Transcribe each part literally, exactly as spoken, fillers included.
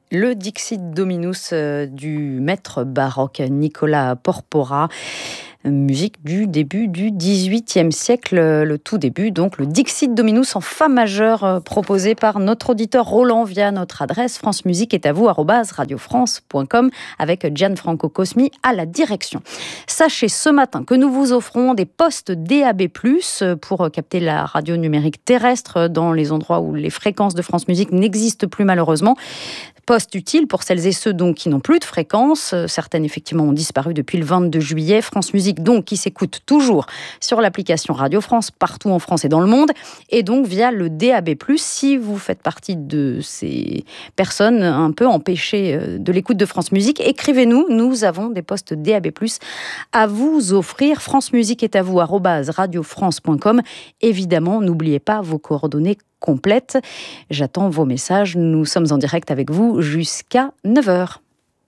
Le Dixit Dominus euh, du maître baroque Nicola Porpora, musique du début du dix-huitième siècle, le tout début, donc le Dixit Dominus en fa majeur euh, proposé par notre auditeur Roland via notre adresse france musique est à vous arobase radio france point com avec Gianfranco Cosmi à la direction. Sachez ce matin que nous vous offrons des postes D A B plus, pour capter la radio numérique terrestre dans les endroits où les fréquences de France Musique n'existent plus malheureusement. Poste utile pour celles et ceux donc qui n'ont plus de fréquences. Certaines effectivement ont disparu depuis le vingt-deux juillet. France Musique donc qui s'écoute toujours sur l'application Radio France partout en France et dans le monde, et donc via le D A B plus. Si vous faites partie de ces personnes un peu empêchées de l'écoute de France Musique, écrivez-nous, nous avons des postes D A B plus à vous offrir. France Musique est à vous arobase radio france point com. Évidemment, n'oubliez pas vos coordonnées complète. J'attends vos messages. Nous sommes en direct avec vous jusqu'à neuf heures.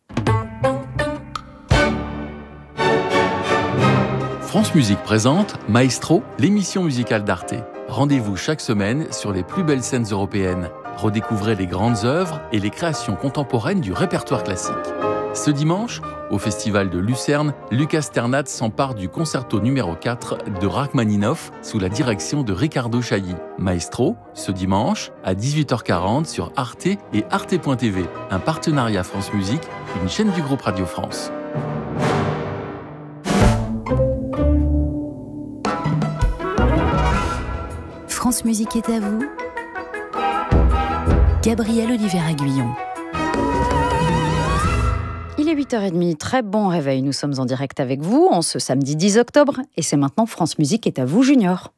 France Musique présente Maestro, l'émission musicale d'Arte. Rendez-vous chaque semaine sur les plus belles scènes européennes. Redécouvrez les grandes œuvres et les créations contemporaines du répertoire classique. Ce dimanche, au Festival de Lucerne, Lucas Sternat s'empare du concerto numéro quatre de Rachmaninoff sous la direction de Riccardo Chailly. Maestro, ce dimanche, à dix-huit heures quarante sur Arte et arte point t v, un partenariat France Musique, une chaîne du groupe Radio France. France Musique est à vous. Gabriel Olivier-Aguillon. Il est huit heures trente, très bon réveil, nous sommes en direct avec vous en ce samedi dix octobre et c'est maintenant France Musique est à vous Junior.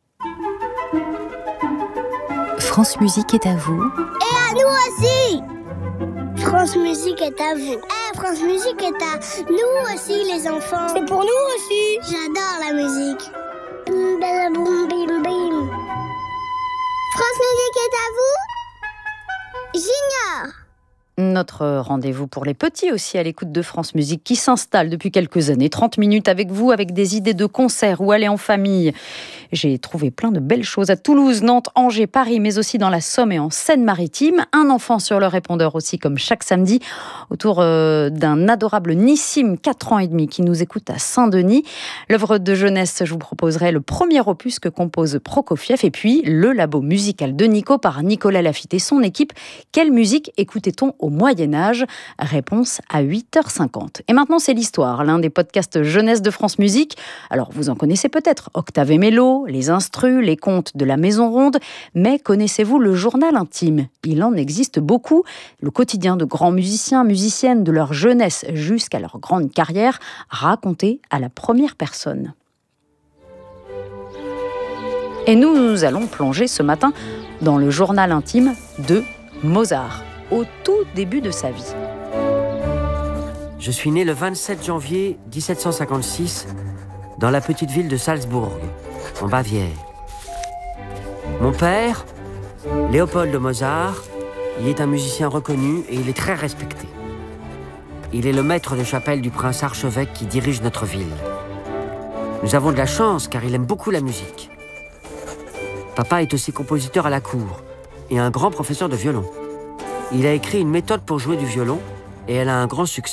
France Musique est à vous. Et à nous aussi. France Musique est à vous. Eh, France Musique est à nous aussi les enfants. C'est pour nous aussi. J'adore la musique. Bim, bada, boum, bim, bim. France Musique est à vous. Junior. Notre rendez-vous pour les petits aussi à l'écoute de France Musique qui s'installe depuis quelques années. trente minutes avec vous, avec des idées de concerts ou aller en famille. J'ai trouvé plein de belles choses à Toulouse, Nantes, Angers, Paris, mais aussi dans la Somme et en Seine-Maritime. Un enfant sur le répondeur aussi, comme chaque samedi, autour euh, d'un adorable Nissim, quatre ans et demi, qui nous écoute à Saint-Denis. L'œuvre de jeunesse, je vous proposerai le premier opus que compose Prokofiev, et puis le labo musical de Nico par Nicolas Laffitte et son équipe. Quelle musique écoutait-on au Moyen-Âge? Réponse à huit heures cinquante. Et maintenant, c'est l'histoire, l'un des podcasts jeunesse de France Musique. Alors, vous en connaissez peut-être, Octave et Mélo, les instrus, les contes de la Maison Ronde, mais connaissez-vous le journal intime? Il en existe beaucoup, le quotidien de grands musiciens, musiciennes, de leur jeunesse jusqu'à leur grande carrière, raconté à la première personne. Et nous, nous allons plonger ce matin dans le journal intime de Mozart, au tout début de sa vie. Je suis né le vingt-sept janvier dix-sept cent cinquante-six dans la petite ville de Salzbourg, en Bavière. Mon père, Léopold Mozart, il est un musicien reconnu et il est très respecté. Il est le maître de chapelle du prince archevêque qui dirige notre ville. Nous avons de la chance car il aime beaucoup la musique. Papa est aussi compositeur à la cour et un grand professeur de violon. Il a écrit une méthode pour jouer du violon et elle a un grand succès.